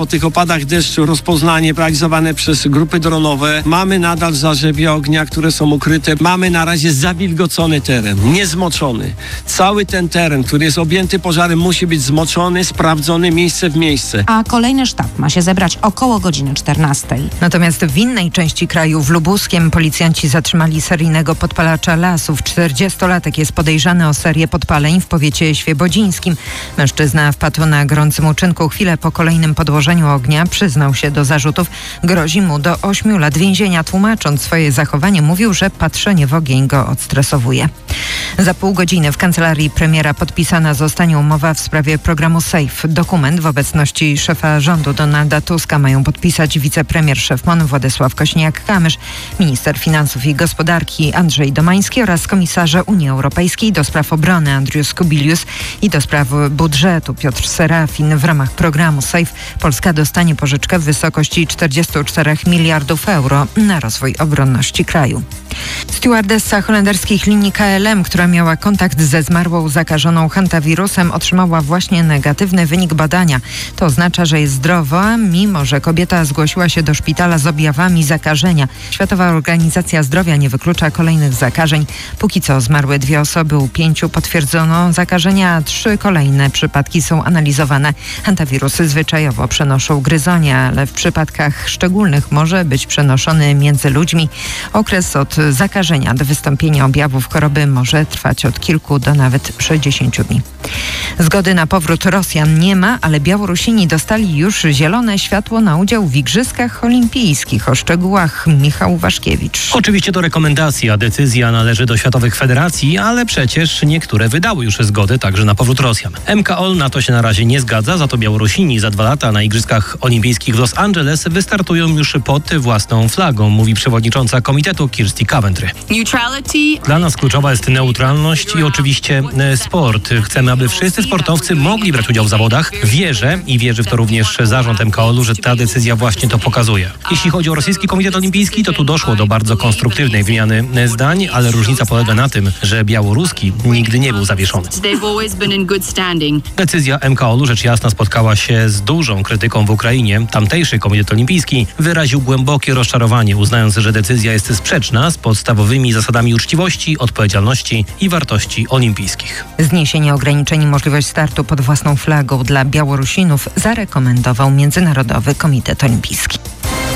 tych opadach deszczu rozpoznanie realizowane przez grupy dronowe. Mamy nadal zarzebia ognia, które są ukryte. Mamy na razie zawilgocony teren, niezmoczony. Cały ten teren, który jest objęty pożarem, musi być zmoczony, sprawdzony miejsce w miejsce. A kolejny sztab ma się zebrać około godziny 14. Natomiast w innej części kraju, w Lubuskiem, policjanci zatrzymali seryjnego podpalacza lasów. 40-latek jest podejrzany o serię podpaleń w powiecie świebodzińskim. Mężczyzna wpadł na gorącym uczynku. Chwilę po kolejnym podłożeniu ognia przyznał się do zarzutów. Grozi mu do 8 lat więzienia. Tłumacząc swoje zachowanie, mówił, że patrzenie w ogień go odstresowuje. Za pół godziny w kancelarii premiera podpisana zostanie umowa w sprawie programu SAFE. Dokument w obecności szefa rządu Donalda Tuska mają podpisać wicepremier szef MON Władysław Kosiniak-Kamysz, minister finansów i gospodarki Andrzej Domański oraz komisarze Unii Europejskiej do spraw obrony Andrius Kubilius i do spraw budżetu Piotr Serafin. W ramach programu SAFE Polska dostanie pożyczkę w wysokości 44 miliardów euro na rozwój obronności kraju. Stewardessa holenderskich linii KLM, która miała kontakt ze zmarłą zakażoną hantawirusem, otrzymała właśnie negatywny wynik badania. To oznacza, że jest zdrowa, mimo że kobieta zgłosiła się do szpitala z objawami zakażenia. Światowa Organizacja Zdrowia nie wyklucza kolejnych zakażeń. Póki co zmarły 2 osoby, u 5 potwierdzono zakażenia, a 3 kolejne przypadki są analizowane. Hantawirusy zwyczajowo przenoszą gryzonie, ale w przypadkach szczególnych może być przenoszony między ludźmi. Okres od zakażenia do wystąpienia objawów choroby może trwać od kilku do nawet 60 dni. Zgody na powrót Rosjan nie ma, ale Białorusini dostali już zielone światło na udział w Igrzyskach Olimpijskich. O szczegółach Michał Waszkiewicz. Oczywiście to rekomendacja, decyzja należy do światowych federacji, ale przecież niektóre wydały już zgody także na powrót Rosjan. MKOL na to się na razie nie zgadza, za to Białorusini za 2 lata na Igrzyskach Olimpijskich w Los Angeles wystartują już pod własną flagą, mówi przewodnicząca komitetu Kirsty Coventry. Dla nas kluczowa jest neutralność i oczywiście sport. Chcemy, aby wszyscy sportowcy mogli brać udział w zawodach. Wierzę i wierzy w to również zarząd MKOL-u, że ta decyzja właśnie to pokazuje. Jeśli chodzi o Rosyjski Komitet Olimpijski, to tu doszło do bardzo konstruktywnej wymiany zdań, ale różnica polega na tym, że białoruski nigdy nie był zawieszony. Decyzja MKOL-u rzecz jasna spotkała się z dużą krytyką w Ukrainie. Tamtejszy Komitet Olimpijski wyraził głębokie rozczarowanie, uznając, że decyzja jest sprzeczna z podstawowymi zasadami uczciwości, odpowiedzialności i wartości olimpijskich. Zniesienie ograniczeń i możliwość startu pod własną flagą dla Białorusinów zarekomendował Międzynarodowy Komitet Olimpijski.